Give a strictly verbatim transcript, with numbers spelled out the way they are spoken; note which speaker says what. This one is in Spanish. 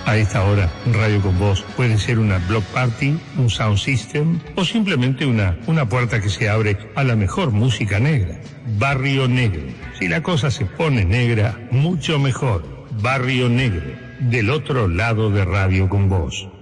Speaker 1: A esta hora, Radio Con Voz puede ser una block party, un sound system o simplemente una, una puerta que se abre a la mejor música negra. Barrio Negro. Si la cosa se pone negra, mucho mejor. Barrio Negro, del otro lado de Radio Con Voz.